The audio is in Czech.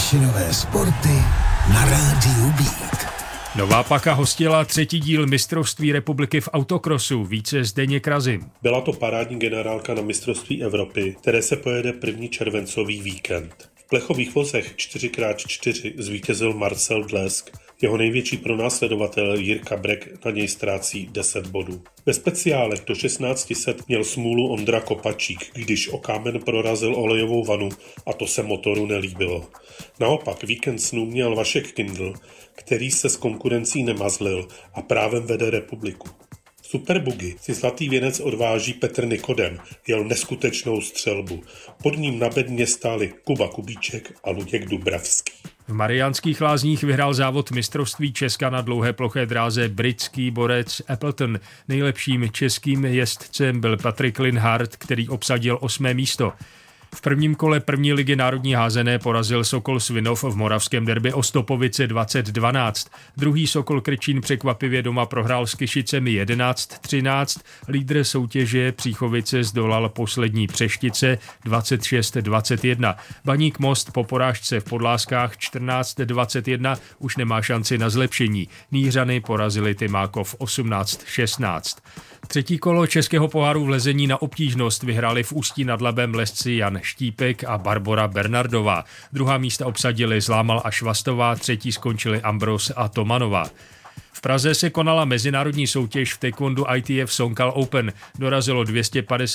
Vyšinové sporty na rádiu Beat. Nová Paka hostila 3. díl mistrovství republiky v autokrosu, více Zdeněk Razym. Byla to parádní generálka na mistrovství Evropy, které se pojede 1. červencový víkend. V plechových vozech 4x4 zvítězil Marcel Dlesk. Jeho největší pronásledovatel Jirka Brek na něj ztrácí 10 bodů. Ve speciálech do 1600 měl smůlu Ondra Kopačík, když o kámen prorazil olejovou vanu a to se motoru nelíbilo. Naopak víkend snů měl Vašek Kindl, který se s konkurencí nemazlil a právem vede republiku. V Superbugy si zlatý věnec odváží Petr Nikodem, jel neskutečnou střelbu. Pod ním na bedně stáli Kuba Kubíček a Luděk Dubravský. V Mariánských Lázních vyhrál závod mistrovství Česka na dlouhé ploché dráze britský borec Appleton. Nejlepším českým jezdcem byl Patrick Linhart, který obsadil 8. místo. V prvním kole první ligy národní házené porazil Sokol Svinov v moravském derby Ostopovice 2012. Druhý Sokol Krčín překvapivě doma prohrál s Kyšicemi 11-13. Lídr soutěže Příchovice zdolal poslední Přeštice 26-21. Baník Most po porážce v Podláskách 14-21 už nemá šanci na zlepšení. Nířany porazili Tymákov 18-16. Třetí kolo českého poháru v lezení na obtížnost vyhráli v Ústí nad Labem lezci Jan Štípek a Barbora Bernardová. Druhá místa obsadili Zlámal a Švastová, třetí skončili Ambros a Tomanová. V Praze se konala mezinárodní soutěž v taekwondu ITF Songkal Open. Dorazilo 250